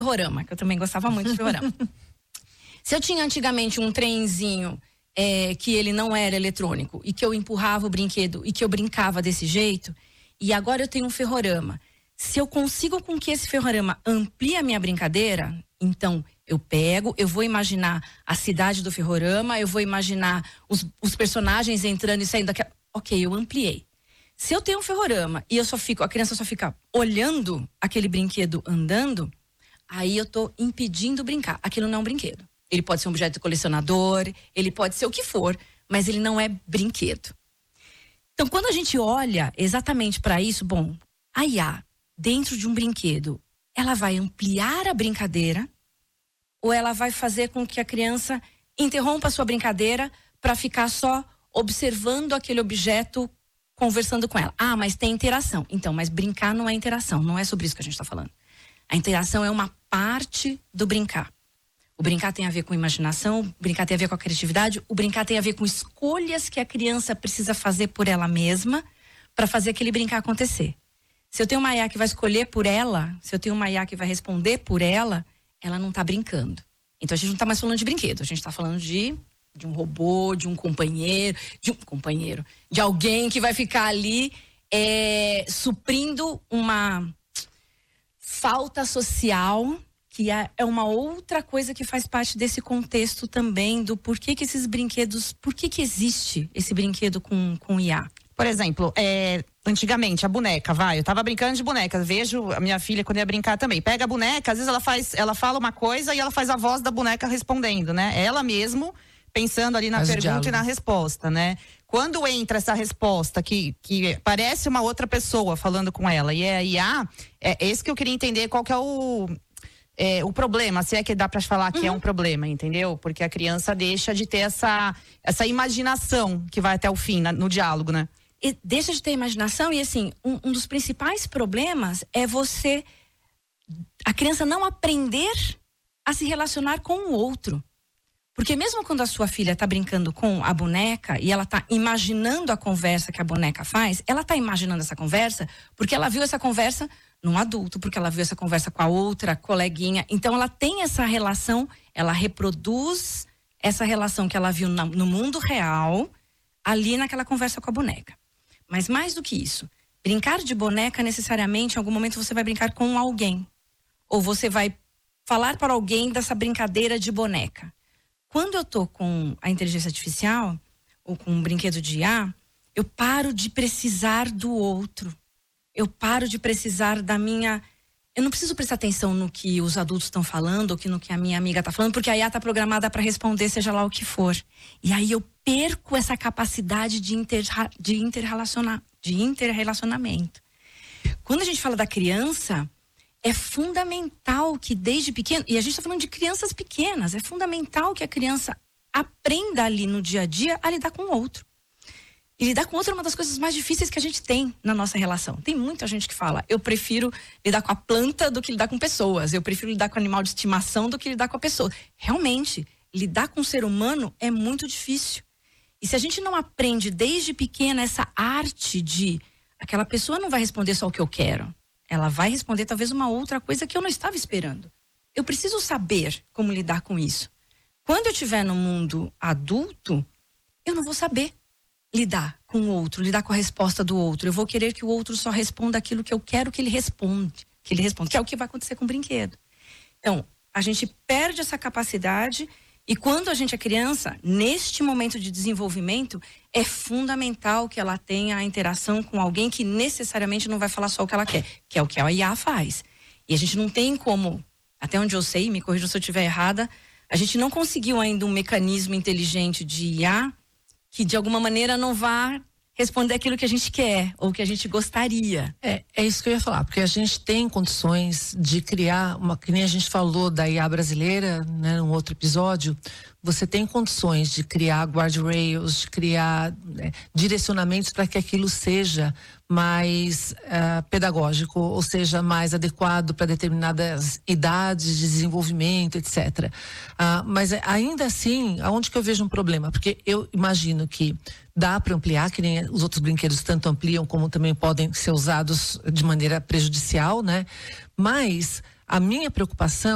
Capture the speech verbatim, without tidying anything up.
ferrorama, que eu também gostava muito de ferrorama. Se eu tinha antigamente um trenzinho é, que ele não era eletrônico e que eu empurrava o brinquedo e que eu brincava desse jeito, e agora eu tenho um ferrorama. Se eu consigo com que esse ferrorama amplie a minha brincadeira, então eu pego, eu vou imaginar a cidade do ferrorama, eu vou imaginar os, os personagens entrando e saindo daquela... Ok, eu ampliei. Se eu tenho um ferrorama e eu só fico, a criança só fica olhando aquele brinquedo andando, aí eu tô impedindo brincar. Aquilo não é um brinquedo. Ele pode ser um objeto de colecionador, ele pode ser o que for, mas ele não é brinquedo. Então, quando a gente olha exatamente para isso, bom, a I A, dentro de um brinquedo, ela vai ampliar a brincadeira ou ela vai fazer com que a criança interrompa a sua brincadeira para ficar só observando aquele objeto, conversando com ela? Ah, mas tem interação. Então, mas brincar não é interação, não é sobre isso que a gente está falando. A interação é uma parte do brincar. O brincar tem a ver com imaginação, o brincar tem a ver com a criatividade, o brincar tem a ver com escolhas que a criança precisa fazer por ela mesma para fazer aquele brincar acontecer. Se eu tenho uma I A que vai escolher por ela, se eu tenho uma I A que vai responder por ela, ela não está brincando. Então a gente não está mais falando de brinquedo, a gente está falando de, de um robô, de um companheiro, de um companheiro, de alguém que vai ficar ali é, suprindo uma falta social, que é uma outra coisa que faz parte desse contexto também do porquê que esses brinquedos, por que que existe esse brinquedo com, com I A? Por exemplo, é, antigamente a boneca, vai, eu tava brincando de boneca, vejo a minha filha quando ia brincar também, pega a boneca, às vezes ela faz, ela fala uma coisa e ela faz a voz da boneca respondendo, né? Ela mesmo pensando ali na faz pergunta e na resposta, né? Quando entra essa resposta que, que parece uma outra pessoa falando com ela e é a I A, é esse que eu queria entender qual que é o... É, o problema, se é que dá pra falar que uhum. é um problema, entendeu? Porque a criança deixa de ter essa, essa imaginação que vai até o fim na, no diálogo, né? E deixa de ter imaginação e assim, um, um dos principais problemas é você, a criança não aprender a se relacionar com o outro. Porque mesmo quando a sua filha tá brincando com a boneca e ela tá imaginando a conversa que a boneca faz, ela tá imaginando essa conversa porque ela viu essa conversa num adulto, porque ela viu essa conversa com a outra coleguinha. Então ela tem essa relação, ela reproduz essa relação que ela viu na, no mundo real, ali naquela conversa com a boneca. Mas mais do que isso, brincar de boneca necessariamente, em algum momento você vai brincar com alguém. Ou você vai falar para alguém dessa brincadeira de boneca. Quando eu tô com a inteligência artificial, ou com um brinquedo de I A, eu paro de precisar do outro. Eu paro de precisar da minha... Eu não preciso prestar atenção no que os adultos estão falando, ou que no que a minha amiga está falando, porque a I A está programada para responder seja lá o que for. E aí eu perco essa capacidade de, inter, de, interrelacionar, de interrelacionamento. Quando a gente fala da criança, é fundamental que desde pequeno, e a gente está falando de crianças pequenas, é fundamental que a criança aprenda ali no dia a dia a lidar com o outro. E lidar com o outro é uma das coisas mais difíceis que a gente tem na nossa relação. Tem muita gente que fala, eu prefiro lidar com a planta do que lidar com pessoas. Eu prefiro lidar com animal de estimação do que lidar com a pessoa. Realmente, lidar com o ser humano é muito difícil. E se a gente não aprende desde pequena essa arte de... Aquela pessoa não vai responder só o que eu quero. Ela vai responder talvez uma outra coisa que eu não estava esperando. Eu preciso saber como lidar com isso. Quando eu estiver no mundo adulto, eu não vou saber lidar com o outro, lidar com a resposta do outro. Eu vou querer que o outro só responda aquilo que eu quero que ele responda, que ele responda, que é o que vai acontecer com o brinquedo. Então, a gente perde essa capacidade e quando a gente é criança, neste momento de desenvolvimento, é fundamental que ela tenha a interação com alguém que necessariamente não vai falar só o que ela quer, que é o que a I A faz. E a gente não tem como, até onde eu sei, me corrija se eu estiver errada, a gente não conseguiu ainda um mecanismo inteligente de I A que de alguma maneira não vá responder aquilo que a gente quer ou que a gente gostaria. É, é isso que eu ia falar, porque a gente tem condições de criar uma, que nem a gente falou da I A brasileira, né, num outro episódio, você tem condições de criar guardrails, de criar né, direcionamentos para que aquilo seja mais uh, pedagógico, ou seja, mais adequado para determinadas idades de desenvolvimento, etcétera. Uh, mas ainda assim, aonde que eu vejo um problema? Porque eu imagino que dá para ampliar, que nem os outros brinquedos tanto ampliam como também podem ser usados de maneira prejudicial, né? Mas a minha preocupação